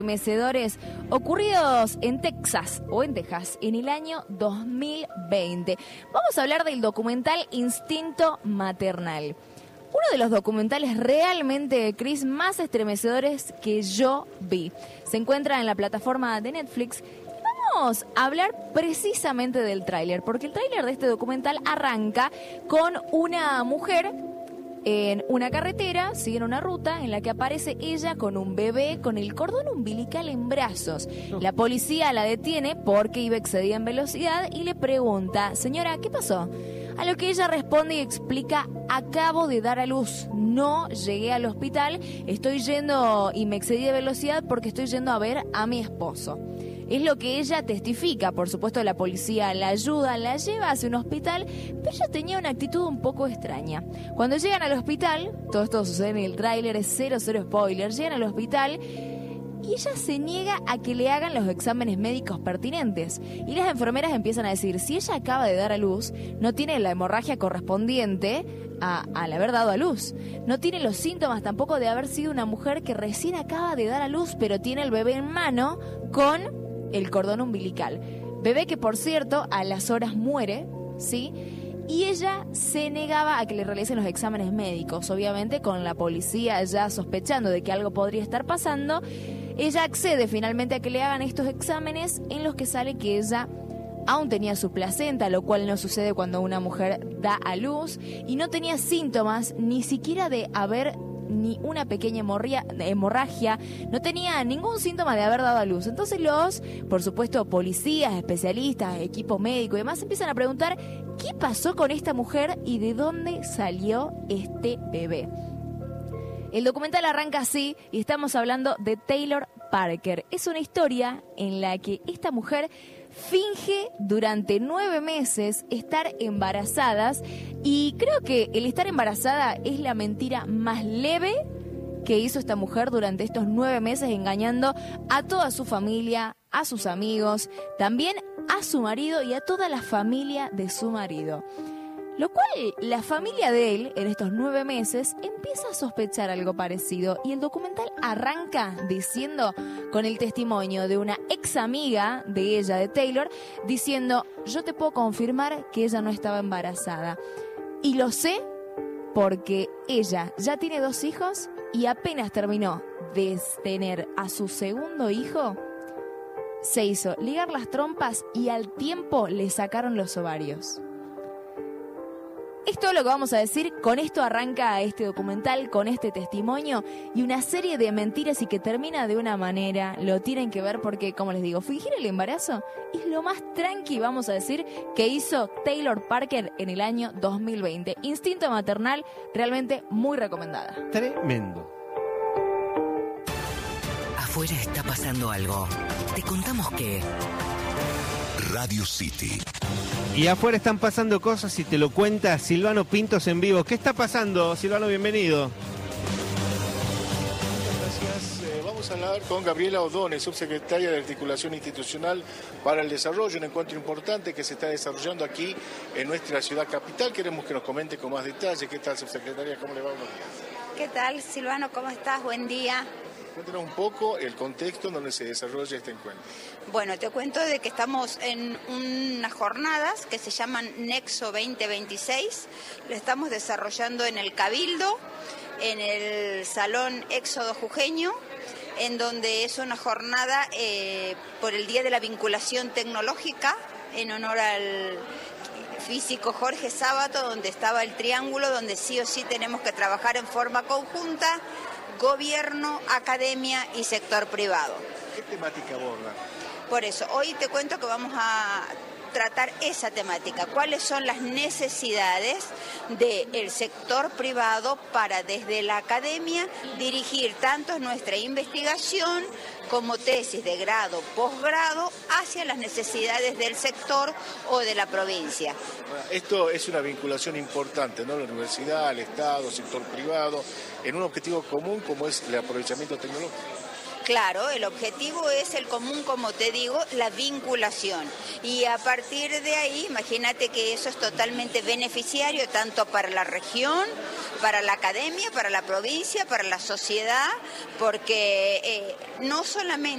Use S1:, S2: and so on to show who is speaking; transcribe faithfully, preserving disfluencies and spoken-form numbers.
S1: Estremecedores ocurridos en Texas o en Texas en el año dos mil veinte. Vamos a hablar del documental Instinto Maternal. Uno de los documentales realmente, Chris, más estremecedores que yo vi. Se encuentra en la plataforma de Netflix. Vamos a hablar precisamente del tráiler, porque el tráiler de este documental arranca con una mujer en una carretera, sigue en una ruta en la que aparece ella con un bebé con el cordón umbilical en brazos. La policía la detiene porque iba excedida en velocidad y le pregunta: señora, ¿qué pasó? A lo que ella responde y explica: acabo de dar a luz, no llegué al hospital, estoy yendo y me excedí de velocidad porque estoy yendo a ver a mi esposo. Es lo que ella testifica. Por supuesto, la policía la ayuda, la lleva hacia un hospital, pero ella tenía una actitud un poco extraña. Cuando llegan al hospital, todo esto sucede en el tráiler, es cero, cero spoiler, llegan al hospital y ella se niega a que le hagan los exámenes médicos pertinentes. Y las enfermeras empiezan a decir: si ella acaba de dar a luz, no tiene la hemorragia correspondiente a, al haber dado a luz. No tiene los síntomas tampoco de haber sido una mujer que recién acaba de dar a luz, pero tiene el bebé en mano con el cordón umbilical. Bebé que, por cierto, a las horas muere, ¿sí? Y ella se negaba a que le realicen los exámenes médicos. Obviamente, con la policía ya sospechando de que algo podría estar pasando, ella accede finalmente a que le hagan estos exámenes, en los que sale que ella aún tenía su placenta, lo cual no sucede cuando una mujer da a luz, y no tenía síntomas ni siquiera de haber ni una pequeña hemorragia, hemorragia, no tenía ningún síntoma de haber dado a luz. Entonces los, por supuesto, policías, especialistas, equipo médico y demás empiezan a preguntar: ¿qué pasó con esta mujer y de dónde salió este bebé? El documental arranca así y estamos hablando de Taylor Parker. Es una historia en la que esta mujer finge durante nueve meses estar embarazadas, y creo que el estar embarazada es la mentira más leve que hizo esta mujer durante estos nueve meses, engañando a toda su familia, a sus amigos, también a su marido y a toda la familia de su marido. Lo cual, la familia de él, en estos nueve meses, empieza a sospechar algo parecido. Y el documental arranca diciendo, con el testimonio de una ex amiga de ella, de Taylor, diciendo: yo te puedo confirmar que ella no estaba embarazada. Y lo sé porque ella ya tiene dos hijos y apenas terminó de tener a su segundo hijo, se hizo ligar las trompas y al tiempo le sacaron los ovarios. Es todo lo que vamos a decir. Con esto arranca este documental, con este testimonio y una serie de mentiras, y que termina de una manera, lo tienen que ver porque, como les digo, fingir el embarazo es lo más tranqui, vamos a decir, que hizo Taylor Parker en el año dos mil veinte. Instinto Maternal, realmente muy recomendada.
S2: Tremendo.
S3: Afuera está pasando algo. Te contamos que...
S4: Radio City.
S2: Y afuera están pasando cosas y te lo cuenta Silvano Pintos en vivo. ¿Qué está pasando, Silvano? Bienvenido.
S5: Gracias. Eh, vamos a hablar con Gabriela O'Donnell, subsecretaria de Articulación Institucional para el Desarrollo, un encuentro importante que se está desarrollando aquí en nuestra ciudad capital. Queremos que nos comente con más detalle. ¿Qué tal, subsecretaria? ¿Cómo le va?
S6: ¿Qué tal, Silvano? ¿Cómo estás? Buen día.
S5: Cuéntanos un poco el contexto en donde se desarrolla este encuentro.
S6: Bueno, te cuento de que estamos en unas jornadas que se llaman Nexo veinte veintiséis. Lo estamos desarrollando en el Cabildo, en el Salón Éxodo Jujeño, en donde es una jornada eh, por el Día de la Vinculación Tecnológica, en honor al físico Jorge Sábato, donde estaba el triángulo, donde sí o sí tenemos que trabajar en forma conjunta: gobierno, academia y sector privado.
S5: ¿Qué temática aborda?
S6: Por eso, hoy te cuento que vamos a tratar esa temática. ¿Cuáles son las necesidades del sector privado para, desde la academia, dirigir tanto nuestra investigación como tesis de grado, posgrado, hacia las necesidades del sector o de la provincia?
S5: Esto es una vinculación importante, ¿no? La universidad, el Estado, sector privado, en un objetivo común como es el aprovechamiento tecnológico.
S6: Claro, el objetivo es el común, como te digo, la vinculación. Y a partir de ahí, imagínate que eso es totalmente beneficiario tanto para la región, para la academia, para la provincia, para la sociedad, porque eh, no solamente